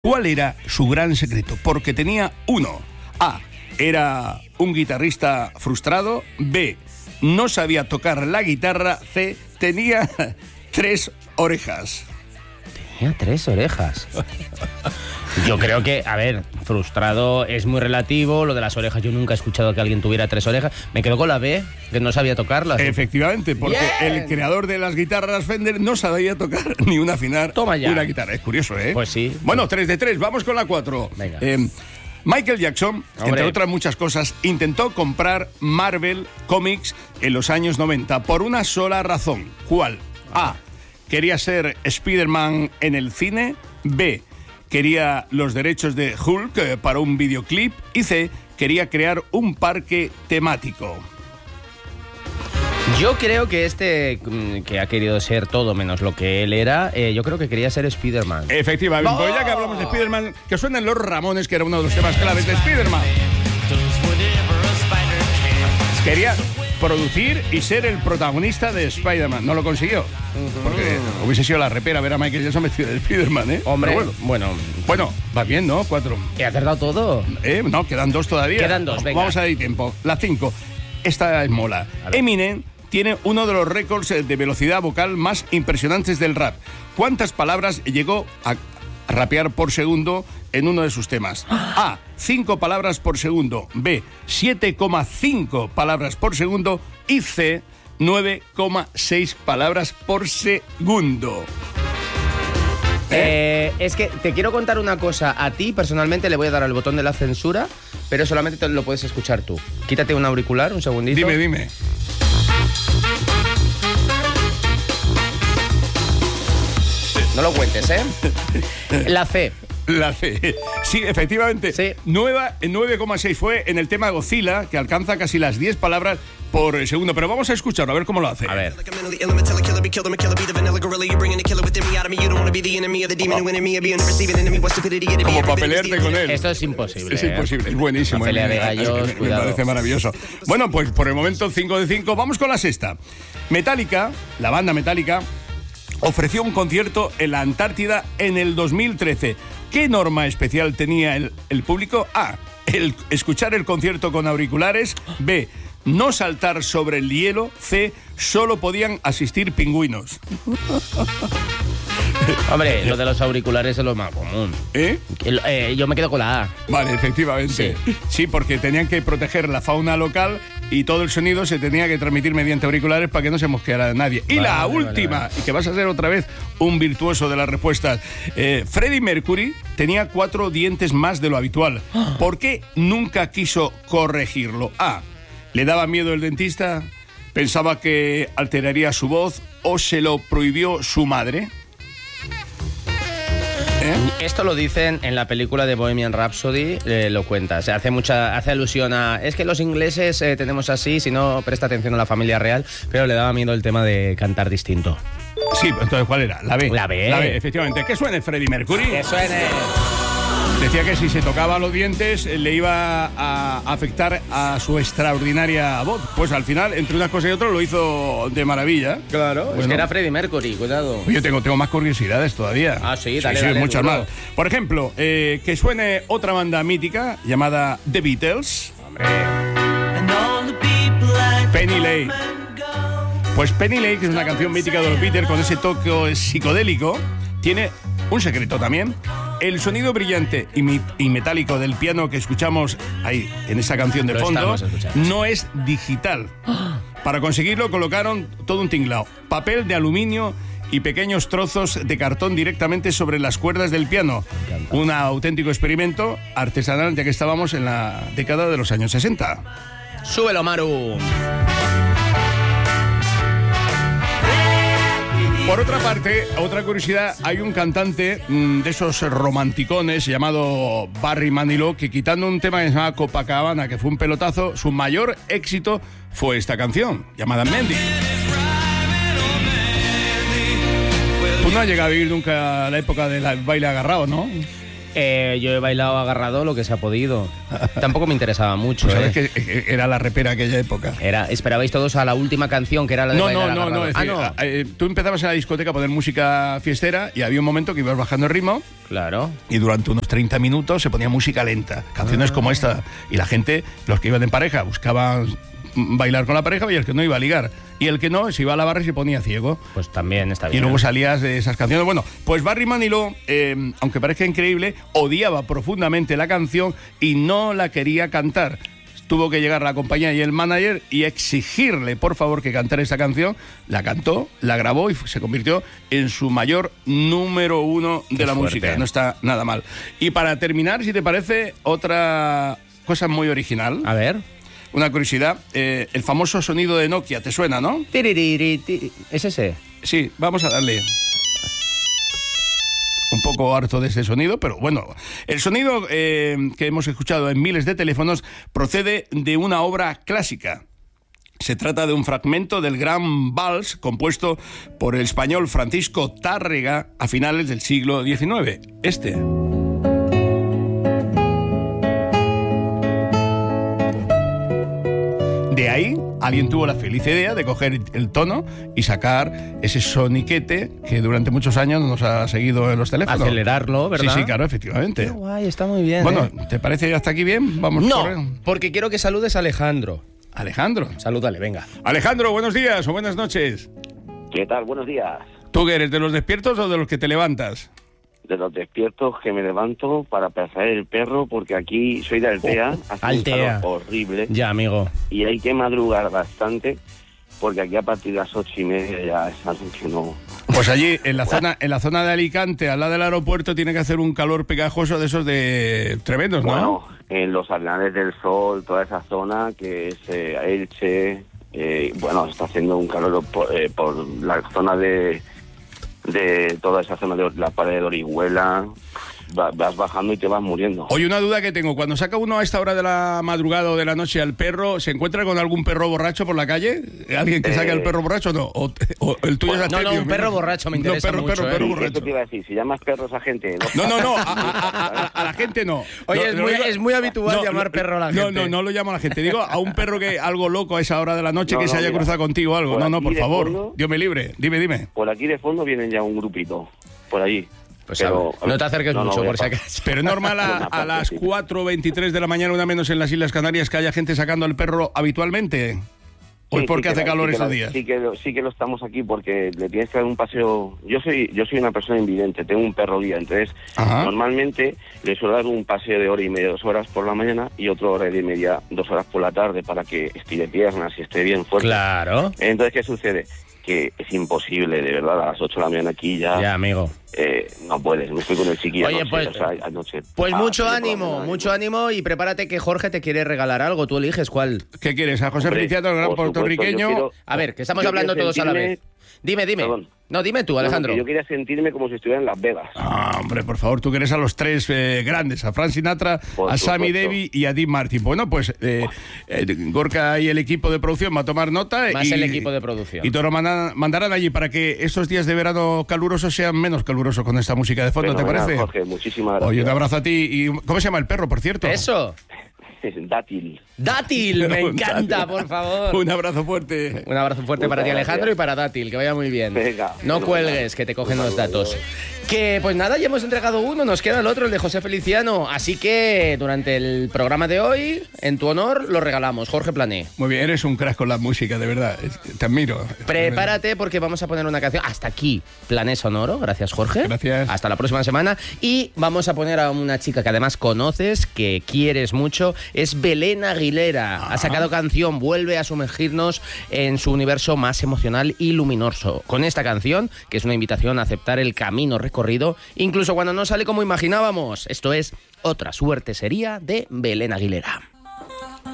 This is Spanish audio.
¿Cuál era su gran secreto? Porque tenía uno. A. Era un guitarrista frustrado. B. No sabía tocar la guitarra. C. Tenía 3 orejas. Tenía 3 orejas. Yo creo que, a ver, frustrado es muy relativo. Lo de las orejas, yo nunca he escuchado que alguien tuviera 3 orejas. Me quedo con la B, que no sabía tocarlas. Efectivamente, porque el creador de las guitarras Fender no sabía tocar ni una afinar una guitarra. Es curioso, ¿eh? Pues sí. Bueno, 3 de 3, vamos con la 4. Venga. Michael Jackson, entre otras muchas cosas, intentó comprar Marvel Comics en los años 90 por una sola razón. ¿Cuál? A. Quería ser Spider-Man en el cine. B. Quería los derechos de Hulk para un videoclip. Y C. Quería crear un parque temático. Yo creo que que ha querido ser todo menos lo que él era, yo creo que quería ser Spider-Man. Efectivamente, pues ya que hablamos de Spider-Man, que suenen los Ramones, que era uno de los temas claves de Spider-Man. Quería producir y ser el protagonista de Spider-Man. No lo consiguió, porque hubiese sido la repera ver a Michael Jackson vestido de Spider-Man, ¿eh? Hombre, bueno, va bien, ¿no? 4. ¿He acertado todo? No, quedan 2 todavía. Quedan 2, venga. Vamos a dar tiempo. La 5. Esta es mola. Eminem tiene uno de los récords de velocidad vocal más impresionantes del rap. ¿Cuántas palabras llegó a rapear por segundo en uno de sus temas? A. 5 palabras por segundo. B. 7,5 palabras por segundo. Y C. 9,6 palabras por segundo. Es que te quiero contar una cosa. A ti, personalmente, le voy a dar al botón de la censura, pero solamente lo puedes escuchar tú. Quítate un auricular, un segundito. Dime. No lo cuentes, ¿eh? La C. La C. Sí, efectivamente. Sí. 9,6 fue en el tema Godzilla, que alcanza casi las 10 palabras por segundo. Pero vamos a escucharlo, a ver cómo lo hace. A ver. Como para pelearte con él. Esto es imposible. Es imposible, es buenísimo. Una pelea de gallos, me cuidado. parece maravilloso. Bueno, pues por el momento 5 de 5. Vamos con la 6ª. Metallica, la banda Metallica, ofreció un concierto en la Antártida en el 2013. ¿Qué norma especial tenía el público? A. Escuchar el concierto con auriculares. B. No saltar sobre el hielo. C. Solo podían asistir pingüinos. Hombre, lo de los auriculares es lo más común. Yo me quedo con la A. Vale, efectivamente. Sí, porque tenían que proteger la fauna local y todo el sonido se tenía que transmitir mediante auriculares para que no se mosqueara nadie. Y la última, y que vas a ser otra vez un virtuoso de las respuestas. Freddie Mercury tenía 4 dientes más de lo habitual. ¿Por qué nunca quiso corregirlo? A. ¿Le daba miedo el dentista? ¿Pensaba que alteraría su voz? ¿O se lo prohibió su madre? Esto lo dicen en la película de Bohemian Rhapsody, lo cuenta. O sea, hace alusión a... Es que los ingleses tenemos así, si no presta atención a la familia real, pero le daba miedo el tema de cantar distinto. Sí, entonces ¿cuál era? La B. La B. La B, efectivamente. ¿Qué suene Freddie Mercury? Que suene... Decía que si se tocaba los dientes le iba a afectar a su extraordinaria voz. Pues al final, entre una cosa y otra, lo hizo de maravilla. Claro, bueno. Es que era Freddie Mercury, cuidado. Yo tengo más curiosidades todavía. Ah, sí, dale, muchas más. Por ejemplo, que suene otra banda mítica llamada The Beatles. Hombre. Penny Lane. Pues Penny Lane, que es una canción mítica de los Beatles con ese toque psicodélico, tiene un secreto también. El sonido brillante y metálico del piano que escuchamos ahí en esa canción de fondo no es digital. Para conseguirlo colocaron todo un tinglao, papel de aluminio y pequeños trozos de cartón directamente sobre las cuerdas del piano. Un auténtico experimento artesanal, ya que estábamos en la década de los años 60. ¡Súbelo, Maru! Por otra parte, otra curiosidad, hay un cantante de esos romanticones llamado Barry Manilow, que quitando un tema que se llama Copacabana, que fue un pelotazo, su mayor éxito fue esta canción, llamada Mandy. Tú no has llegado a vivir nunca la época del baile agarrado, ¿no? Yo he bailado agarrado lo que se ha podido. Tampoco me interesaba mucho. Pues sabes que era la repera aquella época. Esperabais todos a la última canción, que era la de bailar agarrado. No. Es decir, tú empezabas en la discoteca a poner música fiestera y había un momento que ibas bajando el ritmo. Claro. Y durante unos 30 minutos se ponía música lenta. Canciones como esta. Y la gente, los que iban en pareja, buscaban bailar con la pareja y el que no iba a ligar. Y el que no, se iba a la barra y se ponía ciego. Pues también está bien. Y luego salías de esas canciones. Bueno, pues Barry Manilow, aunque parezca increíble, odiaba profundamente la canción y no la quería cantar. Tuvo que llegar la compañía y el manager y exigirle, por favor, que cantara esa canción. La cantó, la grabó y se convirtió en su mayor número 1 de la música. No está nada mal. Y para terminar, si te parece, otra cosa muy original. A ver. Una curiosidad, el famoso sonido de Nokia, ¿te suena, no? ¿Es ese? Sí, vamos a darle. Un poco harto de ese sonido, pero bueno. El sonido que hemos escuchado en miles de teléfonos procede de una obra clásica. Se trata de un fragmento del gran vals compuesto por el español Francisco Tárrega a finales del siglo XIX. De ahí, alguien tuvo la feliz idea de coger el tono y sacar ese soniquete que durante muchos años nos ha seguido en los teléfonos. Acelerarlo, ¿verdad? Sí, claro, efectivamente. Qué guay, está muy bien. Bueno, ¿te parece hasta aquí bien? Vamos. No, porque quiero que saludes a Alejandro. Alejandro. Salúdale, venga. Alejandro, buenos días o buenas noches. ¿Qué tal? Buenos días. ¿Tú qué eres, de los despiertos o de los que te levantas? De los despiertos que me levanto para pasear el perro, porque aquí soy de Altea, hace un calor horrible. Ya, amigo. Y hay que madrugar bastante, porque aquí a partir de las 8:30 ya es algo que no... Pues allí, en la zona de Alicante, al lado del aeropuerto, tiene que hacer un calor pegajoso de esos de tremendos, ¿no? Bueno, en los Arenales del Sol, toda esa zona, que es Elche, bueno, está haciendo un calor por la zona de toda esa zona de la pared de Orihuela. Vas bajando y te vas muriendo. Oye, una duda que tengo. Cuando saca uno a esta hora de la madrugada o de la noche al perro, ¿se encuentra con algún perro borracho por la calle? ¿Alguien que saque al perro borracho o no? ¿O el tuyo es Artemio? No, un perro borracho me interesa mucho. Perro borracho. ¿Qué te iba a decir? Si llamas perros a gente... No, a la gente no. Oye, es muy habitual llamar perro a la gente. No lo llamo a la gente. Digo a un perro que algo loco a esa hora de la noche que se haya cruzado contigo o algo. No, por favor. Fondo, Dios me libre. Dime. Por aquí de fondo vienen ya un grupito. Por allí. Pues pero, no te acerques mucho, por si acaso. Pero es normal a las 4:23 de la mañana, una menos en las Islas Canarias, que haya gente sacando al perro habitualmente. ¿O es porque hace calor esos días? Sí que lo estamos aquí porque le tienes que dar un paseo. Yo soy una persona invidente, tengo un perro guía, entonces normalmente le suelo dar un paseo de 1:30, 2 horas por la mañana y otra 1:30, 2 horas por la tarde para que estire piernas y esté bien fuerte. Claro. Entonces, ¿qué sucede? Que es imposible, de verdad, a las 8 de la mañana aquí ya... Ya, amigo. No puedes, me estoy con el chiquillo. Oye, anoche. Pues mucho ánimo y prepárate que Jorge te quiere regalar algo, tú eliges cuál. ¿Qué quieres? ¿A José Feliciano, el gran puertorriqueño? A ver, que estamos hablando todos a la vez. Dime. Perdón. No, dime tú, Alejandro. Yo quería sentirme como si estuviera en Las Vegas. Hombre, por favor, tú quieres a los tres grandes, a Frank Sinatra, a Sammy Davis y a Dean Martin. Bueno, pues Gorka y el equipo de producción va a tomar nota. Más el equipo de producción. Y te lo mandarán allí para que estos días de verano calurosos sean menos calurosos con esta música de fondo, ¿te parece? Jorge, muchísimas gracias. Oye, un abrazo a ti. ¿Y cómo se llama el perro, por cierto? Eso. Dátil, me encanta, por favor. Un abrazo fuerte. Un abrazo fuerte para ti, Alejandro, y para Dátil, que vaya muy bien. Venga, no cuelgues, que te cogen los datos. Que pues nada, ya hemos entregado uno, nos queda el otro, el de José Feliciano. Así que durante el programa de hoy, en tu honor, lo regalamos. Jorge Plané. Muy bien, eres un crack con la música, de verdad. Te admiro. Prepárate porque vamos a poner una canción. Hasta aquí, Plané Sonoro. Gracias, Jorge. Gracias. Hasta la próxima semana. Y vamos a poner a una chica que además conoces, que quieres mucho. Es Belén Aguilera. Ha sacado canción, vuelve a sumergirnos en su universo más emocional y luminoso. Con esta canción, que es una invitación a aceptar el camino recorrido, incluso cuando no sale como imaginábamos. Esto es Otra Suerte Sería, de Belén Aguilera.